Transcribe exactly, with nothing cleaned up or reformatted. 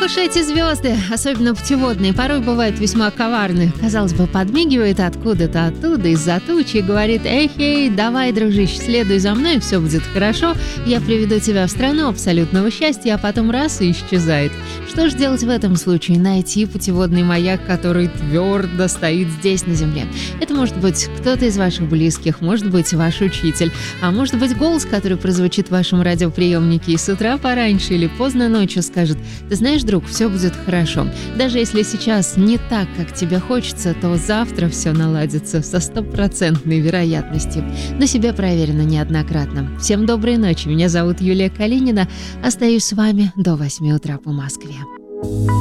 уж эти звезды, особенно путеводные, порой бывают весьма коварны. Казалось бы, подмигивает откуда-то оттуда, из-за тучи, и говорит: «Эй, эй, давай, дружище, следуй за мной, все будет хорошо, я приведу тебя в страну абсолютного счастья», а потом раз и исчезает. Что же делать в этом случае? Найти путеводный маяк, который твердо стоит здесь, на земле. Это может быть кто-то из ваших близких, может быть ваш учитель, а может быть голос, который прозвучит в вашем радиоприемнике и с утра пораньше или поздно ночью скажет: «Ты знаешь, друг, все будет хорошо. Даже если сейчас не так, как тебе хочется, то завтра все наладится со стопроцентной вероятностью». На себе проверено неоднократно. Всем доброй ночи. Меня зовут Юлия Калинина. Остаюсь с вами до восьми утра по Москве.